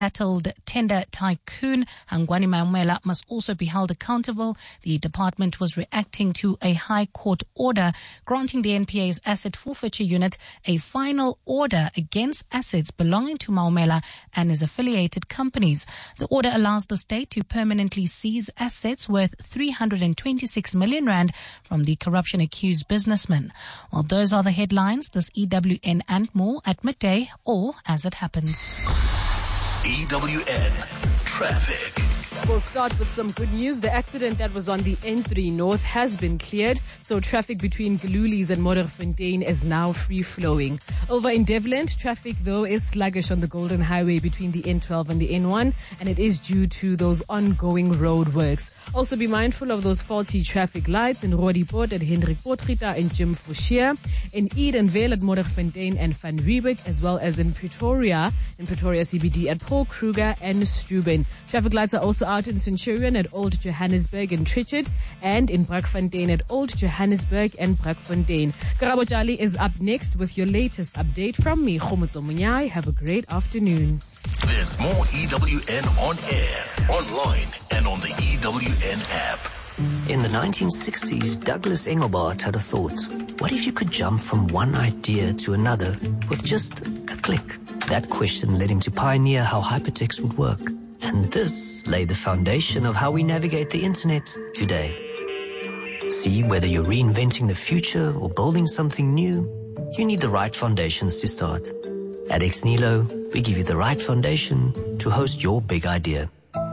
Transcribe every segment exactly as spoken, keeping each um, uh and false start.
Settled tender tycoon Hangwani Maumela must also be held accountable. The department was reacting to a High Court order granting the N P A's Asset Forfeiture Unit a final order against assets belonging to Maumela and his affiliated companies. The order allows the state to permanently seize assets worth three hundred twenty-six million rand from the corruption-accused businessman. Well, those are the headlines. This E W N and more at midday or as it happens. E W N Traffic. We'll start with some good news. The accident that was on the N three North has been cleared, so traffic between Gululis and Modderfontein is now free-flowing. Over in Devland, traffic, though, is sluggish on the Golden Highway between the N twelve and the N one, and it is due to those ongoing road works. Also be mindful of those faulty traffic lights in Roodepoort at Hendrik Potgieter and Jim Fouchier, in Edenvale at Modderfontein and Van Riebeek, as well as in Pretoria, in Pretoria C B D at Paul Kruger and Struben. Traffic lights are also out in Centurion at Old Johannesburg and Trichard, and in Brakfontein at Old Johannesburg and Brakfontein. Karabo Jali is up next with your latest update from me, Khomotso Munyai. Have a great afternoon. There's more E W N on air, online, and on the E W N app. In the nineteen sixties, Douglas Engelbart had a thought. What if you could jump from one idea to another with just a click? That question led him to pioneer how hypertext would work. And this laid the foundation of how we navigate the internet today. See, whether you're reinventing the future or building something new, you need the right foundations to start. At Exnilo, we give you the right foundation to host your big idea.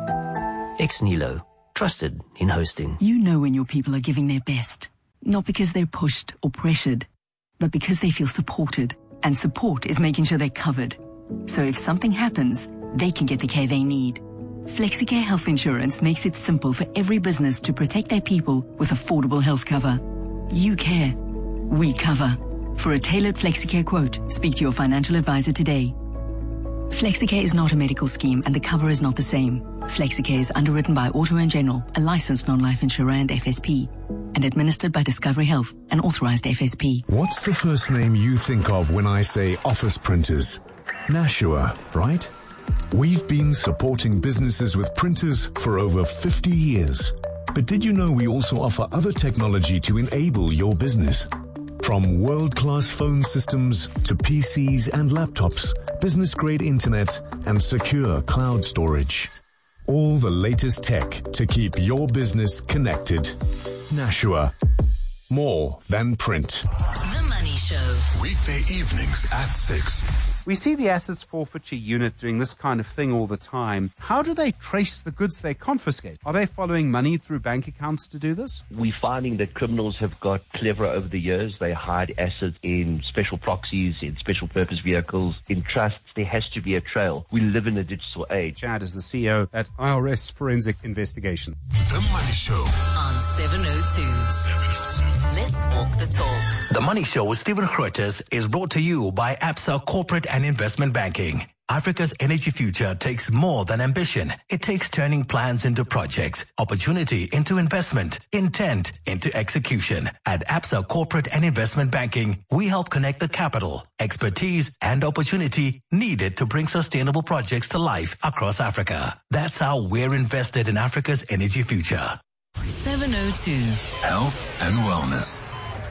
Exnilo, trusted in hosting. You know when your people are giving their best, not because they're pushed or pressured, but because they feel supported. And support is making sure they're covered. So if something happens, they can get the care they need. Flexicare Health Insurance makes it simple for every business to protect their people with affordable health cover. You care. We cover. For a tailored Flexicare quote, speak to your financial advisor today. Flexicare is not a medical scheme and the cover is not the same. Flexicare is underwritten by Auto and General, a licensed non-life insurer and F S P, and administered by Discovery Health, an authorized F S P. What's the first name you think of when I say office printers? Nashua, right? We've been supporting businesses with printers for over fifty years. But did you know we also offer other technology to enable your business? From world-class phone systems to P Cs and laptops, business-grade internet, and secure cloud storage. All the latest tech to keep your business connected. Nashua. More than print. The Money Show. Weekday evenings at six. We see the Assets Forfeiture Unit doing this kind of thing all the time. How do they trace the goods they confiscate? Are they following money through bank accounts to do this? We're finding that criminals have got cleverer over the years. They hide assets in special proxies, in special purpose vehicles, in trusts. There has to be a trail. We live in a digital age. Chad is the C E O at I R S Forensic Investigation. The Money Show on seven oh two. seven oh two. Let's walk the talk. The Money Show with Stephen Grootes is brought to you by Absa Corporate and Investment Banking. Africa's energy future takes more than ambition. It takes turning plans into projects, opportunity into investment, intent into execution. At Absa Corporate and Investment Banking, we help connect the capital, expertise, and opportunity needed to bring sustainable projects to life across Africa. That's how we're invested in Africa's energy future. seven oh two. Health and wellness.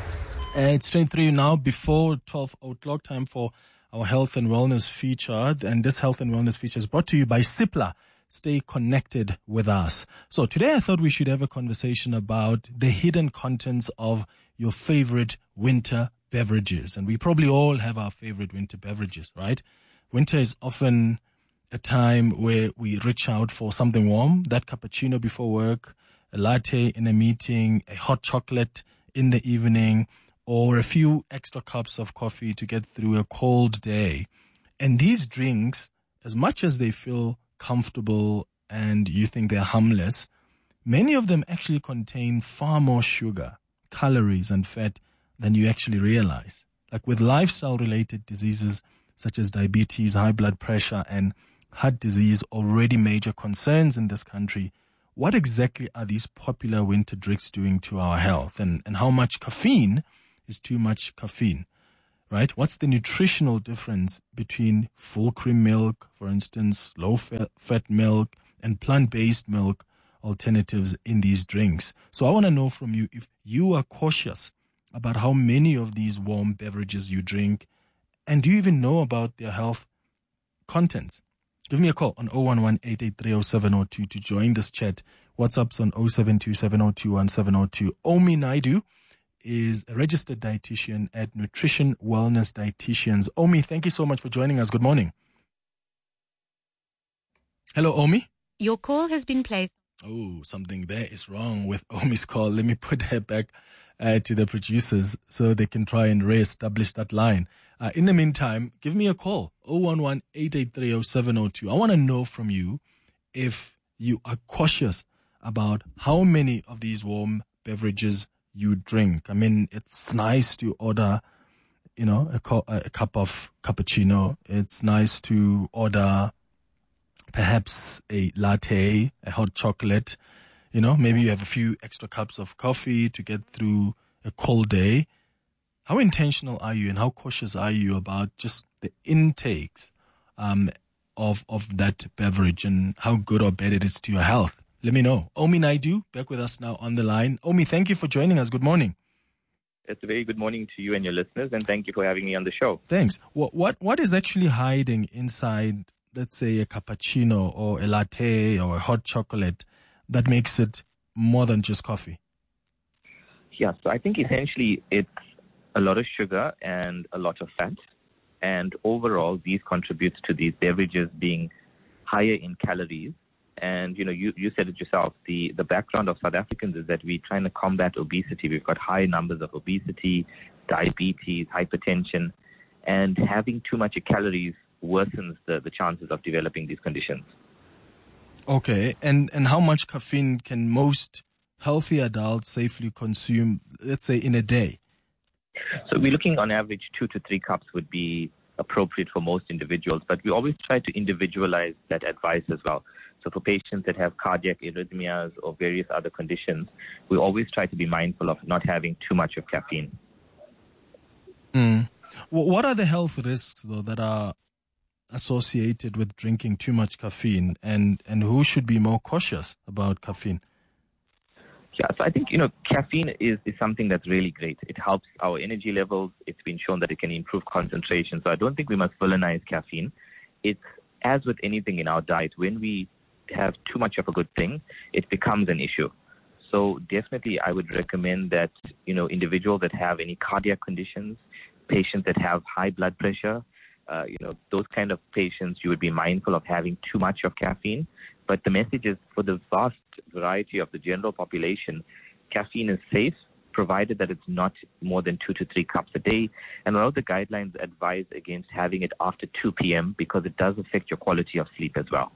Uh, it's straight through now before twelve o'clock, time for our health and wellness feature. And this health and wellness feature is brought to you by Cipla. Stay connected with us. So today I thought we should have a conversation about the hidden contents of your favorite winter beverages. And we probably all have our favorite winter beverages, right? Winter is often a time where we reach out for something warm, that cappuccino before work, a latte in a meeting, a hot chocolate in the evening, or a few extra cups of coffee to get through a cold day. And these drinks, as much as they feel comfortable and you think they're harmless, many of them actually contain far more sugar, calories, and fat than you actually realize. Like with lifestyle-related diseases such as diabetes, high blood pressure, and heart disease, already major concerns in this country, what exactly are these popular winter drinks doing to our health, and, and how much caffeine is too much caffeine? right? What's the nutritional difference between full cream milk, for instance, low-fat milk, and plant-based milk alternatives in these drinks? So I want to know from you if you are cautious about how many of these warm beverages you drink, and do you even know about their health contents? Give me a call on zero one one, eight eight three, zero seven zero two to join this chat. WhatsApp's on zero seven two, seven zero two, one seven zero two. Omi Naidu is a registered dietitian at Nutrition Wellness Dietitians. Omi, thank you so much for joining us. Good morning. Hello, Omi. Your call has been placed. Oh, something there is wrong with Omi's call. Let me put her back uh, to the producers so they can try and re-establish that line. Uh, in the meantime, give me a call, zero one one, eight eight three, zero seven zero two. I want to know from you if you are cautious about how many of these warm beverages you drink. I mean, it's nice to order, you know, a, co- a cup of cappuccino. It's nice to order perhaps a latte, a hot chocolate. You know, maybe you have a few extra cups of coffee to get through a cold day. How intentional are you and how cautious are you about just the intakes um, of of that beverage and how good or bad it is to your health? Let me know. Omi Naidu, back with us now on the line. Omi, thank you for joining us. Good morning. It's a very good morning to you and your listeners, and thank you for having me on the show. Thanks. What what what is actually hiding inside, let's say, a cappuccino or a latte or a hot chocolate that makes it more than just coffee? Yeah, so I think essentially it's a lot of sugar and a lot of fat. And overall, these contributes to these beverages being higher in calories. And, you know, you, you said it yourself, the, the background of South Africans is that we're trying to combat obesity. We've got high numbers of obesity, diabetes, hypertension, and having too much calories worsens the, the chances of developing these conditions. Okay, and, and how much caffeine can most healthy adults safely consume, let's say, in a day? So we're looking on average two to three cups would be appropriate for most individuals, but we always try to individualize that advice as well. So for patients that have cardiac arrhythmias or various other conditions, we always try to be mindful of not having too much of caffeine. Mm. What are the health risks, though, that are associated with drinking too much caffeine, and, and who should be more cautious about caffeine? Yeah, so I think, you know, caffeine is, is something that's really great. It helps our energy levels. It's been shown that it can improve concentration. So I don't think we must villainize caffeine. It's, as with anything in our diet, when we have too much of a good thing, it becomes an issue. So definitely I would recommend that, you know, individuals that have any cardiac conditions, patients that have high blood pressure, uh, you know, those kind of patients, you would be mindful of having too much of caffeine. But the message is for the vast variety of the general population, caffeine is safe, provided that it's not more than two to three cups a day. And a lot of the guidelines advise against having it after two p.m. because it does affect your quality of sleep as well.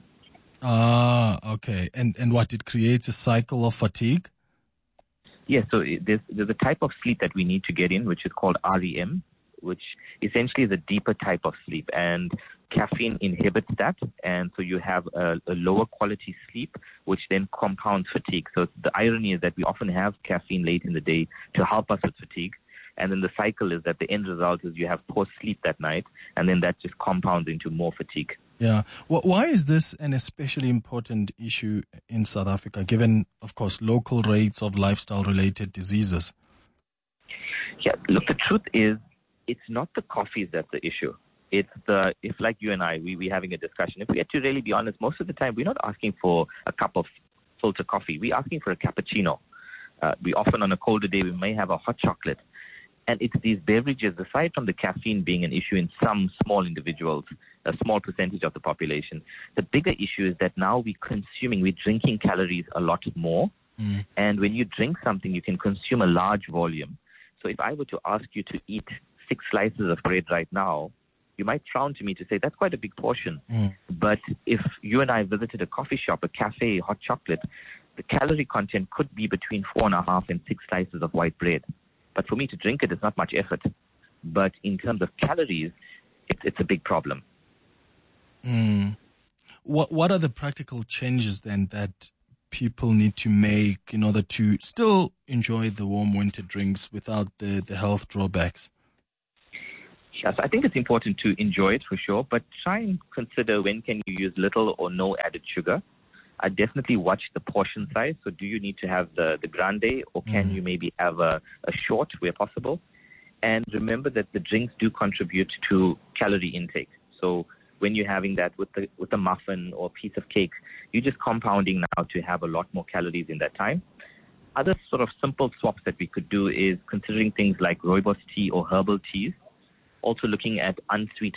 Ah, okay. And and what, it creates a cycle of fatigue? Yes, so there's, there's a type of sleep that we need to get in, which is called R E M, which essentially is a deeper type of sleep. And caffeine inhibits that, and so you have a, a lower quality sleep, which then compounds fatigue. So the irony is that we often have caffeine late in the day to help us with fatigue, and then the cycle is that the end result is you have poor sleep that night, and then that just compounds into more fatigue. Yeah. Well, why is this an especially important issue in South Africa, given, of course, local rates of lifestyle-related diseases? Yeah, look, the truth is, it's not the coffees that's the issue. It's the, if like you and I, we, we're having a discussion, if we had to really be honest, most of the time we're not asking for a cup of filter coffee. We're asking for a cappuccino. Uh, we often on a colder day, we may have a hot chocolate. And it's these beverages, aside from the caffeine being an issue in some small individuals, a small percentage of the population, the bigger issue is that now we're consuming, we're drinking calories a lot more. Mm. And when you drink something, you can consume a large volume. So if I were to ask you to eat six slices of bread right now, you might frown to me to say that's quite a big portion. Mm. But if you and I visited a coffee shop, a cafe, hot chocolate, the calorie content could be between four and a half and six slices of white bread. But for me to drink it is not much effort. But in terms of calories, it, it's a big problem. Mm. What What are the practical changes then that people need to make in order to still enjoy the warm winter drinks without the, the health drawbacks? Yes, I think it's important to enjoy it for sure, but try and consider when can you use little or no added sugar. I definitely watch the portion size. So do you need to have the, the grande, or can mm. you maybe have a, a short where possible? And remember that the drinks do contribute to calorie intake. So when you're having that with the with a muffin or a piece of cake, you're just compounding now to have a lot more calories in that time. Other sort of simple swaps that we could do is considering things like rooibos tea or herbal teas. Also looking at unsweet